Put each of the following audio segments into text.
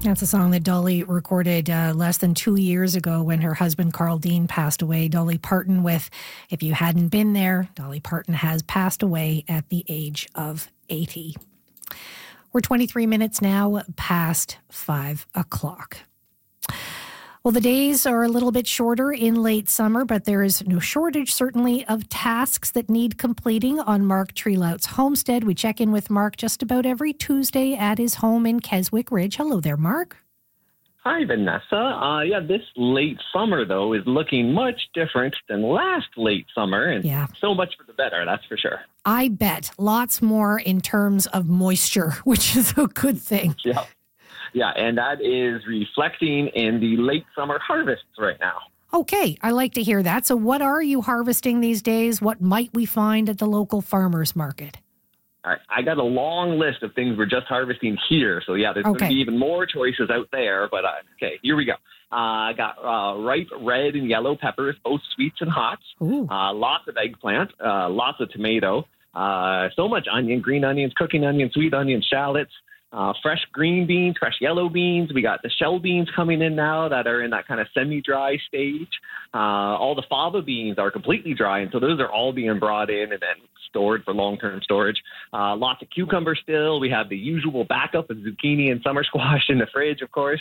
That's a song that Dolly recorded less than 2 years ago when her husband Carl Dean passed away. Dolly Parton with If You Hadn't Been There. Dolly Parton has passed away at the age of 80. We're 23 minutes now past 5 o'clock. Well, the days are a little bit shorter in late summer, but there is no shortage, certainly, of tasks that need completing on Mark Trelout's homestead. We check in with Mark just about every Tuesday at his home in Keswick Ridge. Hello there, Mark. Hi, Vanessa. This late summer, though, is looking much different than last late summer, and so much for the better, that's for sure. I bet. Lots more in terms of moisture, which is a good thing. Yeah, and that is reflecting in the late summer harvests right now. Okay, I like to hear that. So what are you harvesting these days? What might we find at the local farmers market? All right, I got a long list of things we're just harvesting here. So, there's going to be even more choices out there. But, here we go. I got ripe red and yellow peppers, both sweets and hots. Lots of eggplant, lots of tomato, so much onion, green onions, cooking onions, sweet onions, shallots. Fresh green beans, fresh yellow beans. We got the shell beans coming in now that are in that kind of semi-dry stage. All the fava beans are completely dry, and so those are all being brought in and then stored for long-term storage. Lots of cucumber still. We have the usual backup of zucchini and summer squash in the fridge, of course.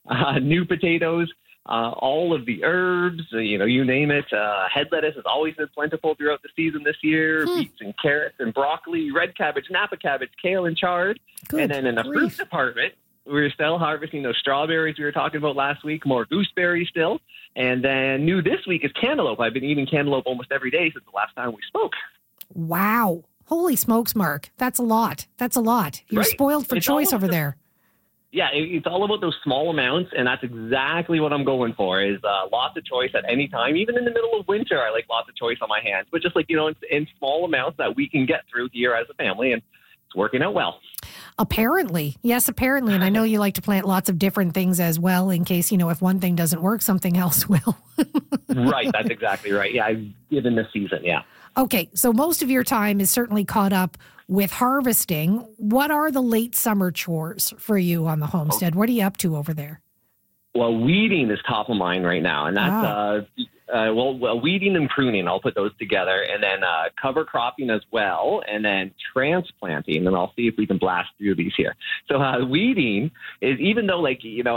New potatoes. All of the herbs, you name it. Head lettuce has always been plentiful throughout the season this year. Beets and carrots and broccoli, red cabbage, Napa cabbage, kale and chard. And then in the fruit department, we're still harvesting those strawberries we were talking about last week, more gooseberries still. And then new this week is cantaloupe. I've been eating cantaloupe almost every day since the last time we spoke. Wow. Holy smokes, Mark. That's a lot. You're spoiled for choice over there. Yeah, it's all about those small amounts, and that's exactly what I'm going for, is lots of choice at any time. Even in the middle of winter, I like lots of choice on my hands. But just in small amounts that we can get through here as a family, and it's working out well. Apparently. And I know you like to plant lots of different things as well in case, if one thing doesn't work, something else will. Right, that's exactly right. Yeah, given the season, yeah. Okay, so most of your time is certainly caught up with harvesting. What are the late summer chores for you on the homestead? What are you up to over there? Well, weeding is top of mind right now, and that's weeding and pruning. I'll put those together, and then cover cropping as well, and then transplanting. And I'll see if we can blast through these here. So weeding is, even though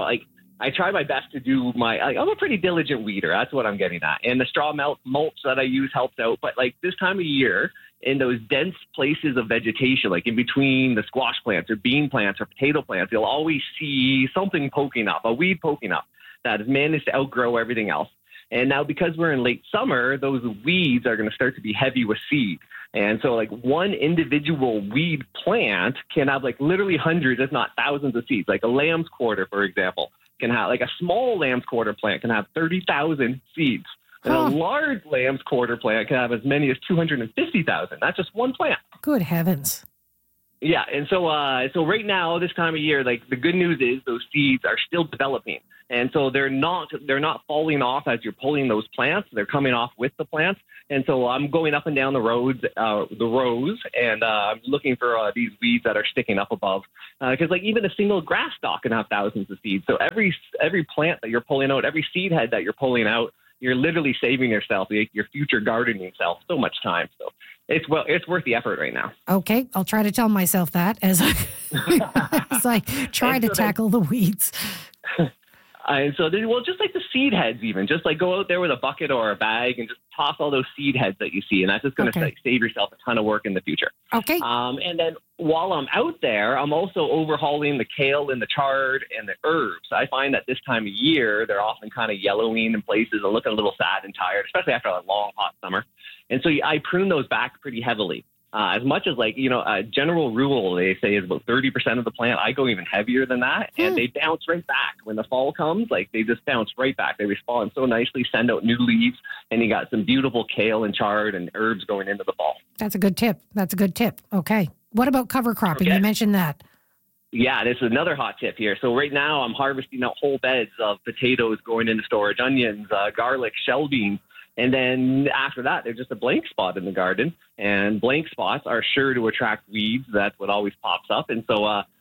I try my best to do I'm a pretty diligent weeder. That's what I'm getting at. And the straw mulch that I use helps out. But this time of year, in those dense places of vegetation, like in between the squash plants or bean plants or potato plants, you'll always see something poking up, a weed poking up that has managed to outgrow everything else. And now, because we're in late summer, those weeds are going to start to be heavy with seed. And so one individual weed plant can have literally hundreds, if not thousands of seeds. Like a lamb's quarter, for example, can have a small lamb's quarter plant can have 30,000 seeds. And a large lamb's quarter plant can have as many as 250,000. That's just one plant. Good heavens. Yeah, and so right now, this time of year, the good news is those seeds are still developing. And so they're not falling off as you're pulling those plants. They're coming off with the plants. And so I'm going up and down the rows, and I'm looking for these weeds that are sticking up above. Because even a single grass stalk can have thousands of seeds. So every plant that you're pulling out, every seed head that you're pulling out, you're literally saving yourself, your future gardening self, so much time. So it's worth the effort right now. Okay, I'll try to tell myself that as I try to tackle the weeds. And so, just the seed heads, even just go out there with a bucket or a bag and just toss all those seed heads that you see, and that's just going to save yourself a ton of work in the future. Okay. And then while I'm out there, I'm also overhauling the kale and the chard and the herbs. I find that this time of year, they're often kind of yellowing in places and looking a little sad and tired, especially after a long, hot summer. And so I prune those back pretty heavily. As much as a general rule, they say is about 30% of the plant. I go even heavier than that, and they bounce right back. When the fall comes, they just bounce right back. They respond so nicely, send out new leaves, and you got some beautiful kale and chard and herbs going into the fall. That's a good tip. Okay. What about cover cropping? You mentioned that. Yeah, this is another hot tip here. So right now I'm harvesting out whole beds of potatoes going into storage, onions, garlic, shell beans. And then after that, there's just a blank spot in the garden. And blank spots are sure to attract weeds. That's what always pops up. And so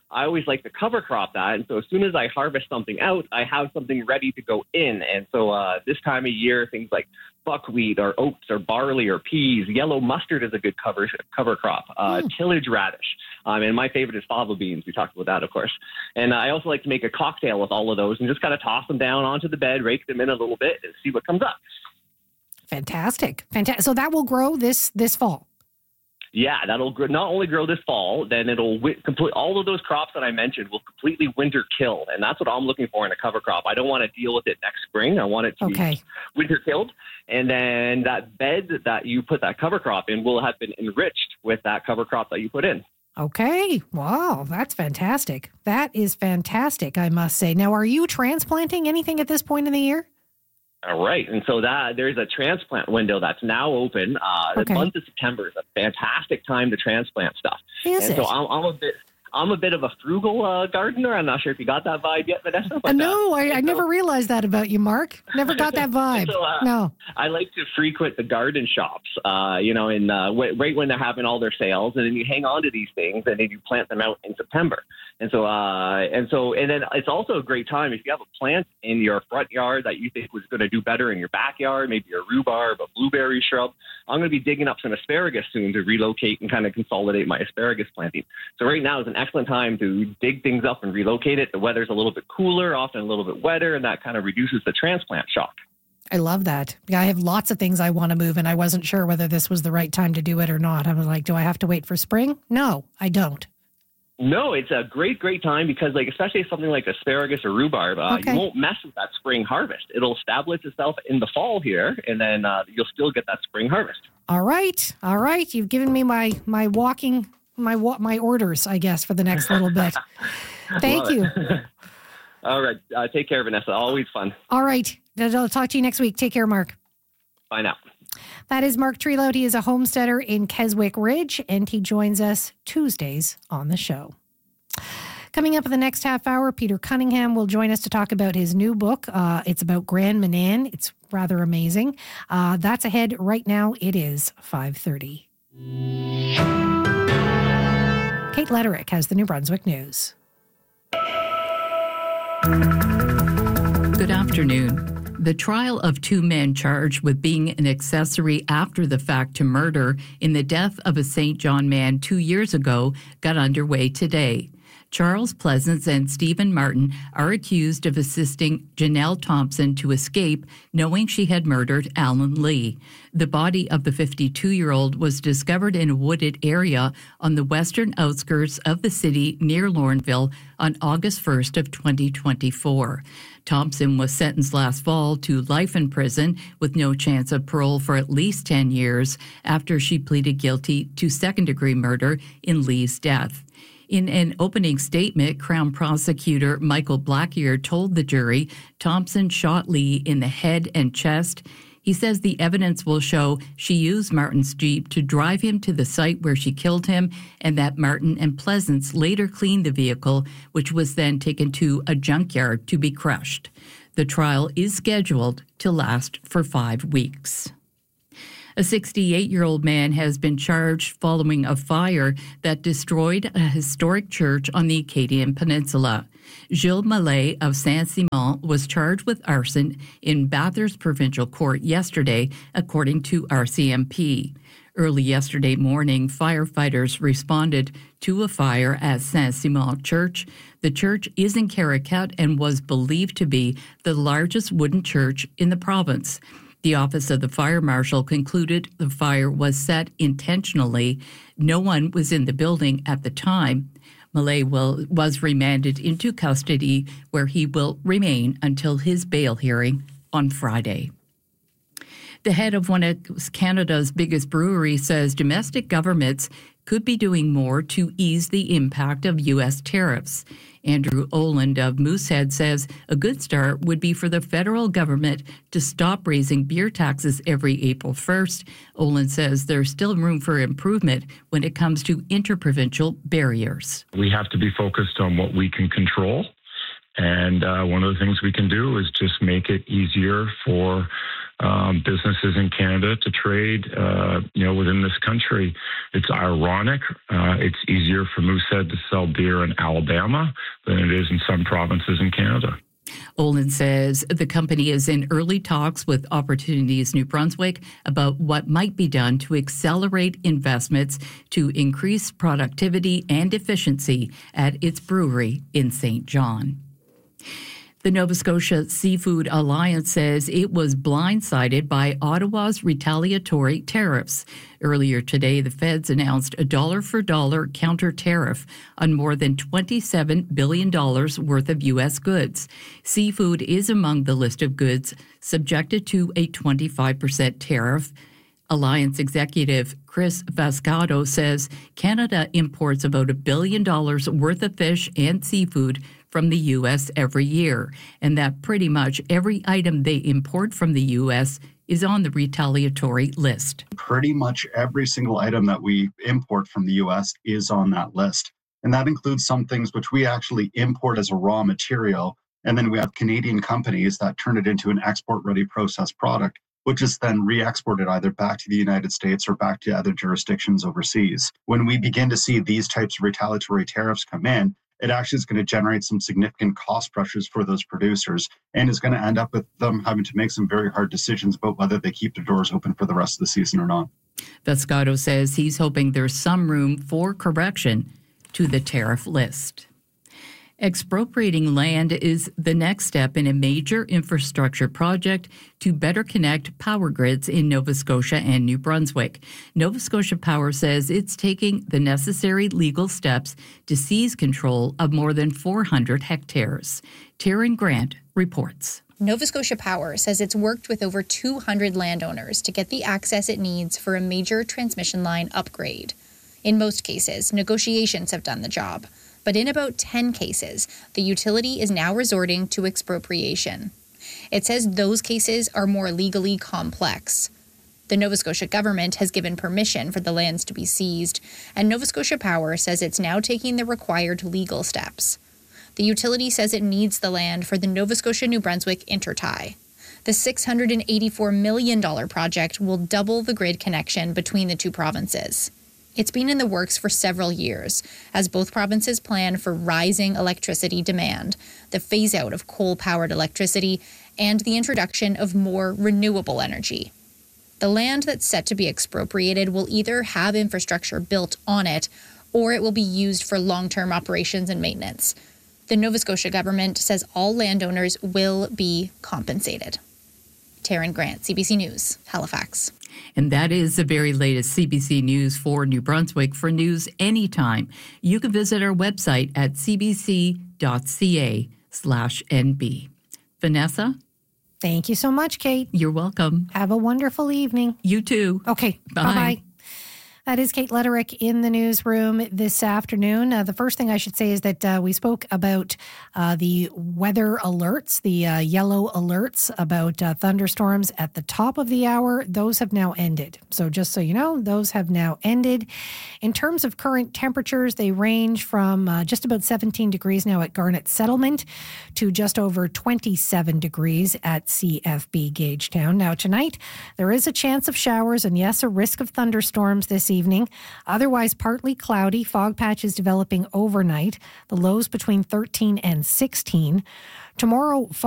I always like to cover crop that. And so as soon as I harvest something out, I have something ready to go in. And so this time of year, things like buckwheat or oats or barley or peas, yellow mustard is a good cover crop, tillage radish. And my favorite is fava beans. We talked about that, of course. And I also like to make a cocktail with all of those and just kind of toss them down onto the bed, rake them in a little bit, and see what comes up. Fantastic. So that will grow this fall. Yeah, that'll not only grow this fall, then it'll complete all of those crops that I mentioned will completely winter kill. And that's what I'm looking for in a cover crop. I don't want to deal with it next spring. I want it to be winter killed. And then that bed that you put that cover crop in will have been enriched with that cover crop that you put in. Okay. Wow. That's fantastic. That is fantastic, I must say. Now, are you transplanting anything at this point in the year? All right. And so there's a transplant window that's now open. The month of September is a fantastic time to transplant stuff. So I'm a bit of a frugal gardener. I'm not sure if you got that vibe yet, Vanessa. But, no, I never realized that about you, Mark. Never got that vibe. No. I like to frequent the garden shops, right when they're having all their sales, and then you hang on to these things, and then you plant them out in September. And then it's also a great time if you have a plant in your front yard that you think was going to do better in your backyard, maybe a rhubarb, a blueberry shrub. I'm going to be digging up some asparagus soon to relocate and kind of consolidate my asparagus planting. So right now is an excellent time to dig things up and relocate it. The weather's a little bit cooler, often a little bit wetter, and that kind of reduces the transplant shock. I love that. I have lots of things I want to move, and I wasn't sure whether this was the right time to do it or not. I was like, do I have to wait for spring? No, I don't. No, it's a great time because, especially something like asparagus or rhubarb, you won't mess with that spring harvest. It'll establish itself in the fall here, and then you'll still get that spring harvest. All right. You've given me my orders, I guess, for the next little bit. Thank you. All right. Take care, Vanessa. Always fun. All right. I'll talk to you next week. Take care, Mark. Bye now. That is Mark Trelout. He is a homesteader in Keswick Ridge, and he joins us Tuesdays on the show. Coming up in the next half hour, Peter Cunningham will join us to talk about his new book. It's about Grand Manan. It's rather amazing. That's ahead right now. It is 5:30. Kate Letterick has the New Brunswick News. Good afternoon. The trial of two men charged with being an accessory after the fact to murder in the death of a St. John man 2 years ago got underway today. Charles Pleasance and Stephen Martin are accused of assisting Janelle Thompson to escape, knowing she had murdered Alan Lee. The body of the 52-year-old was discovered in a wooded area on the western outskirts of the city near Lorneville on August 1st of 2024. Thompson was sentenced last fall to life in prison with no chance of parole for at least 10 years after she pleaded guilty to second-degree murder in Lee's death. In an opening statement, Crown Prosecutor Michael Blackier told the jury Thompson shot Lee in the head and chest. He says the evidence will show she used Martin's Jeep to drive him to the site where she killed him, and that Martin and Pleasance later cleaned the vehicle, which was then taken to a junkyard to be crushed. The trial is scheduled to last for 5 weeks. A 68-year-old man has been charged following a fire that destroyed a historic church on the Acadian Peninsula. Gilles Mallet of Saint-Simon was charged with arson in Bathurst Provincial Court yesterday, according to RCMP. Early yesterday morning, firefighters responded to a fire at Saint-Simon Church. The church is in Caracat and was believed to be the largest wooden church in the province. The Office of the Fire Marshal concluded the fire was set intentionally. No one was in the building at the time. Mallet was remanded into custody, where he will remain until his bail hearing on Friday. The head of one of Canada's biggest breweries says domestic governments could be doing more to ease the impact of U.S. tariffs. Andrew Oland of Moosehead says a good start would be for the federal government to stop raising beer taxes every April 1st. Oland says there's still room for improvement when it comes to interprovincial barriers. We have to be focused on what we can control. And one of the things we can do is just make it easier for businesses in Canada to trade, within this country. It's ironic. It's easier for Moosehead to sell beer in Alabama than it is in some provinces in Canada. Olin says the company is in early talks with Opportunities New Brunswick about what might be done to accelerate investments to increase productivity and efficiency at its brewery in St. John. The Nova Scotia Seafood Alliance says it was blindsided by Ottawa's retaliatory tariffs. Earlier today, the feds announced a dollar-for-dollar counter-tariff on more than $27 billion worth of U.S. goods. Seafood is among the list of goods subjected to a 25% tariff. Alliance executive Chris Vascado says Canada imports about $1 billion worth of fish and seafood from the U.S. every year, and that pretty much every item they import from the U.S. is on the retaliatory list. Pretty much every single item that we import from the U.S. is on that list. And that includes some things which we actually import as a raw material, and then we have Canadian companies that turn it into an export-ready processed product, which is then re-exported either back to the United States or back to other jurisdictions overseas. When we begin to see these types of retaliatory tariffs come in, it actually is going to generate some significant cost pressures for those producers and is going to end up with them having to make some very hard decisions about whether they keep their doors open for the rest of the season or not. Vascado says he's hoping there's some room for correction to the tariff list. Expropriating land is the next step in a major infrastructure project to better connect power grids in Nova Scotia and New Brunswick. Nova Scotia Power says it's taking the necessary legal steps to seize control of more than 400 hectares. Taryn Grant reports. Nova Scotia Power says it's worked with over 200 landowners to get the access it needs for a major transmission line upgrade. In most cases, negotiations have done the job. But in about 10 cases, the utility is now resorting to expropriation. It says those cases are more legally complex. The Nova Scotia government has given permission for the lands to be seized, and Nova Scotia Power says it's now taking the required legal steps. The utility says it needs the land for the Nova Scotia-New Brunswick intertie. The $684 million project will double the grid connection between the two provinces. It's been in the works for several years, as both provinces plan for rising electricity demand, the phase-out of coal-powered electricity, and the introduction of more renewable energy. The land that's set to be expropriated will either have infrastructure built on it, or it will be used for long-term operations and maintenance. The Nova Scotia government says all landowners will be compensated. Taryn Grant, CBC News, Halifax. And that is the very latest CBC News for New Brunswick. For news anytime, you can visit our website at cbc.ca/NB. Vanessa? Thank you so much, Kate. You're welcome. Have a wonderful evening. You too. Okay. Bye. Bye-bye. That is Kate Letterick in the newsroom this afternoon. The first thing I should say is that we spoke about the weather alerts, the yellow alerts about thunderstorms at the top of the hour. Those have now ended. So just so you know, those have now ended. In terms of current temperatures, they range from just about 17 degrees now at Garnet Settlement to just over 27 degrees at CFB Gagetown. Now tonight, there is a chance of showers and yes, a risk of thunderstorms this evening. Otherwise, partly cloudy, fog patches developing overnight. The lows between 13 and 16. Tomorrow,